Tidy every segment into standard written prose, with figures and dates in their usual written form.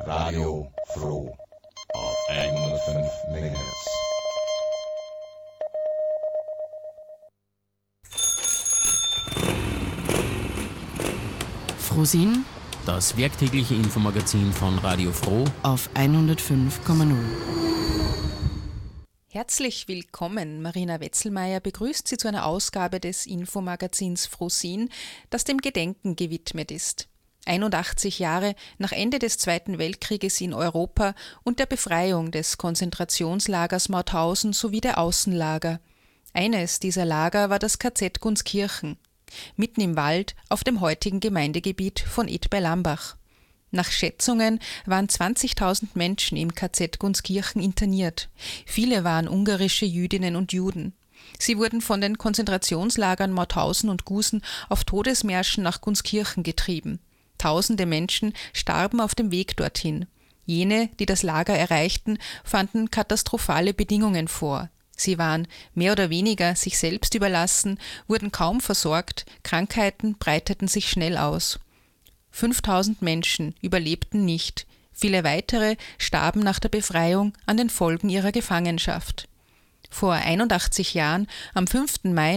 Radio Froh auf 105 MHz. Frohsinn, das werktägliche Infomagazin von Radio Froh auf 105,0. Herzlich willkommen, Marina Wetzelmeier begrüßt Sie zu einer Ausgabe des Infomagazins Frohsinn, das dem Gedenken gewidmet ist. 81 Jahre nach Ende des Zweiten Weltkrieges in Europa und der Befreiung des Konzentrationslagers Mauthausen sowie der Außenlager. Eines dieser Lager war das KZ Gunskirchen, mitten im Wald auf dem heutigen Gemeindegebiet von Ed bei Lambach. Nach Schätzungen waren 20.000 Menschen im KZ Gunskirchen interniert. Viele waren ungarische Jüdinnen und Juden. Sie wurden von den Konzentrationslagern Mauthausen und Gusen auf Todesmärschen nach Gunskirchen getrieben. Tausende Menschen starben auf dem Weg dorthin. Jene, die das Lager erreichten, fanden katastrophale Bedingungen vor. Sie waren mehr oder weniger sich selbst überlassen, wurden kaum versorgt, Krankheiten breiteten sich schnell aus. 5.000 Menschen überlebten nicht, viele weitere starben nach der Befreiung an den Folgen ihrer Gefangenschaft. Vor 81 Jahren, am 5. Mai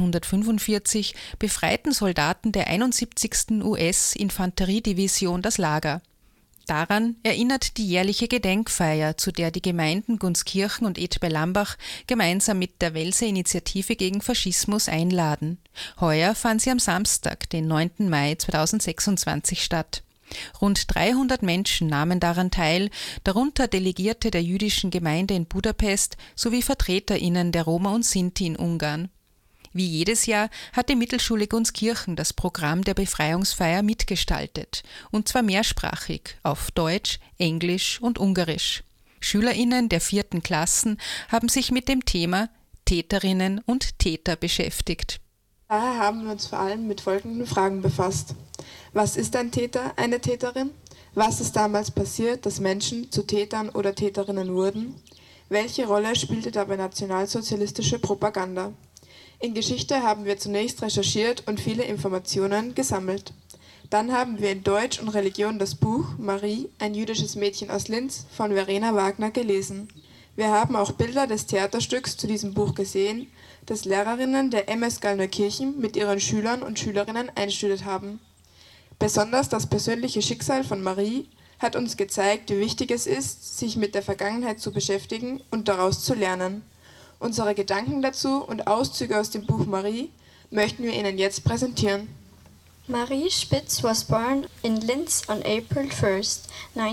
1945, befreiten Soldaten der 71. US-Infanteriedivision das Lager. Daran erinnert die jährliche Gedenkfeier, zu der die Gemeinden Gunskirchen und Ed bei Lambach gemeinsam mit der Welse-Initiative gegen Faschismus einladen. Heuer fand sie am Samstag, den 9. Mai 2026 statt. Rund 300 Menschen nahmen daran teil, darunter Delegierte der jüdischen Gemeinde in Budapest sowie VertreterInnen der Roma und Sinti in Ungarn. Wie jedes Jahr hat die Mittelschule Gunskirchen das Programm der Befreiungsfeier mitgestaltet, und zwar mehrsprachig, auf Deutsch, Englisch und Ungarisch. SchülerInnen der 4. Klassen haben sich mit dem Thema Täterinnen und Täter beschäftigt. Daher haben wir uns vor allem mit folgenden Fragen befasst. Was ist ein Täter, eine Täterin? Was ist damals passiert, dass Menschen zu Tätern oder Täterinnen wurden? Welche Rolle spielte dabei nationalsozialistische Propaganda? In Geschichte haben wir zunächst recherchiert und viele Informationen gesammelt. Dann haben wir in Deutsch und Religion das Buch Marie, ein jüdisches Mädchen aus Linz von Verena Wagner gelesen. Wir haben auch Bilder des Theaterstücks zu diesem Buch gesehen, das Lehrerinnen der MS Gallneukirchen mit ihren Schülern und Schülerinnen einstudiert haben. Besonders das persönliche Schicksal von Marie hat uns gezeigt, wie wichtig es ist, sich mit der Vergangenheit zu beschäftigen und daraus zu lernen. Unsere Gedanken dazu und Auszüge aus dem Buch Marie möchten wir Ihnen jetzt präsentieren. Marie Spitz was born in Linz on April 1st,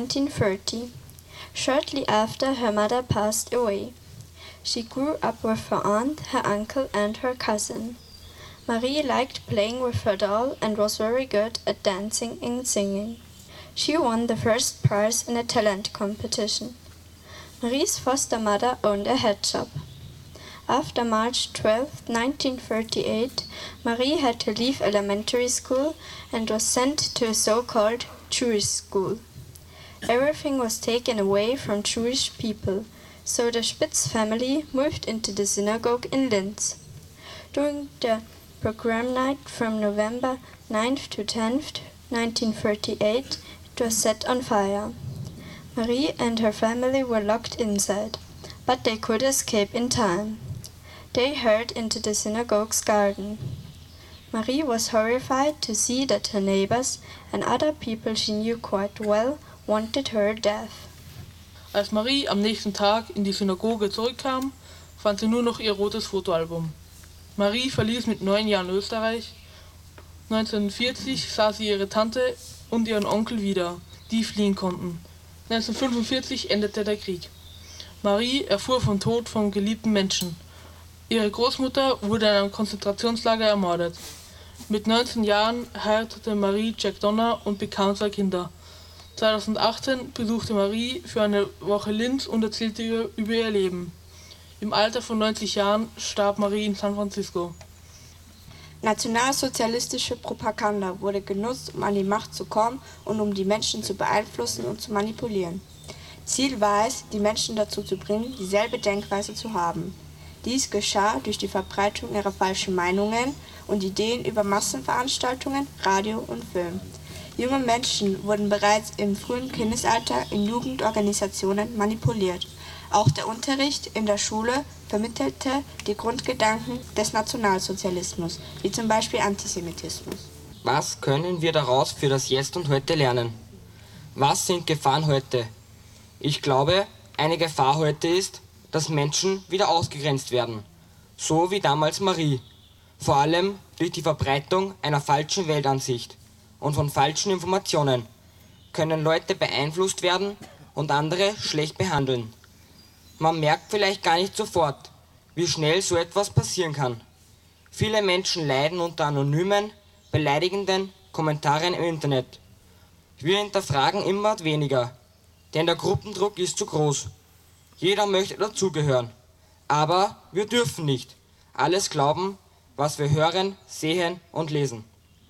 1930, shortly after her mother passed away. She grew up with her aunt, her uncle and her cousin. Marie liked playing with her doll and was very good at dancing and singing. She won the first prize in a talent competition. Marie's foster mother owned a head shop. After March 12, 1938, Marie had to leave elementary school and was sent to a so-called Jewish school. Everything was taken away from Jewish people, so the Spitz family moved into the synagogue in Linz. During the program night from November 9th to 10th, 1938, it was set on fire. Marie and her family were locked inside, but they could escape in time. They hurried into the synagogue's garden. Marie was horrified to see that her neighbors and other people she knew quite well wanted her death. Als Marie am nächsten Tag in die Synagoge zurückkam, fand sie nur noch ihr rotes Fotoalbum. Marie verließ mit 9 Jahren Österreich. 1940 sah sie ihre Tante und ihren Onkel wieder, die fliehen konnten. 1945 endete der Krieg. Marie erfuhr vom Tod von geliebten Menschen. Ihre Großmutter wurde in einem Konzentrationslager ermordet. Mit 19 Jahren heiratete Marie Jack Donner und bekam 2 Kinder. 2018 besuchte Marie für eine Woche Linz und erzählte über ihr Leben. Im Alter von 90 Jahren starb Marie in San Francisco. Nationalsozialistische Propaganda wurde genutzt, um an die Macht zu kommen und um die Menschen zu beeinflussen und zu manipulieren. Ziel war es, die Menschen dazu zu bringen, dieselbe Denkweise zu haben. Dies geschah durch die Verbreitung ihrer falschen Meinungen und Ideen über Massenveranstaltungen, Radio und Film. Junge Menschen wurden bereits im frühen Kindesalter in Jugendorganisationen manipuliert. Auch der Unterricht in der Schule vermittelte die Grundgedanken des Nationalsozialismus, wie zum Beispiel Antisemitismus. Was können wir daraus für das Jetzt und Heute lernen? Was sind Gefahren heute? Ich glaube, eine Gefahr heute ist, dass Menschen wieder ausgegrenzt werden. So wie damals Marie. Vor allem durch die Verbreitung einer falschen Weltansicht und von falschen Informationen können Leute beeinflusst werden und andere schlecht behandeln. Man merkt vielleicht gar nicht sofort, wie schnell so etwas passieren kann. Viele Menschen leiden unter anonymen, beleidigenden Kommentaren im Internet. Wir hinterfragen immer weniger, denn der Gruppendruck ist zu groß. Jeder möchte dazugehören, aber wir dürfen nicht alles glauben, was wir hören, sehen und lesen.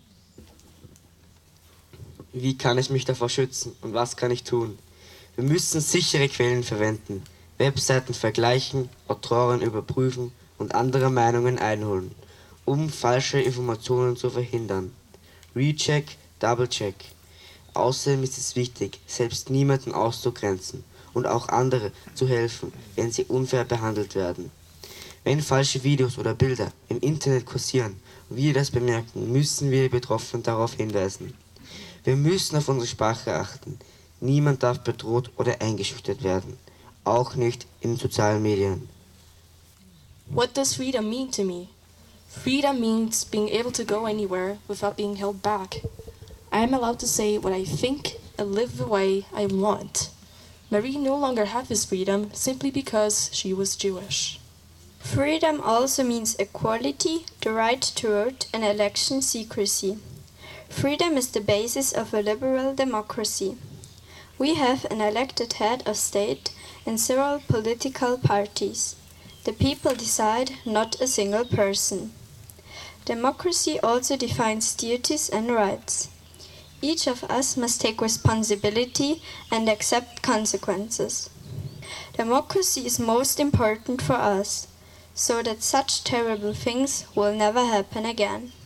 Wie kann ich mich davor schützen und was kann ich tun? Wir müssen sichere Quellen verwenden, Webseiten vergleichen, Autoren überprüfen und andere Meinungen einholen, um falsche Informationen zu verhindern. Recheck, Double-check. Außerdem ist es wichtig, selbst niemanden auszugrenzen und auch andere zu helfen, wenn sie unfair behandelt werden. Wenn falsche Videos oder Bilder im Internet kursieren und wir das bemerken, müssen wir die Betroffenen darauf hinweisen. Wir müssen auf unsere Sprache achten. Niemand darf bedroht oder eingeschüchtert werden, auch nicht in sozialen Medien. What does freedom mean to me? Freedom means being able to go anywhere without being held back. I am allowed to say what I think and live the way I want. Marie no longer had this freedom simply because she was Jewish. Freedom also means equality, the right to vote, and election secrecy. Freedom is the basis of a liberal democracy. We have an elected head of state and several political parties. The people decide, not a single person. Democracy also defines duties and rights. Each of us must take responsibility and accept consequences. Democracy is most important for us, so that such terrible things will never happen again.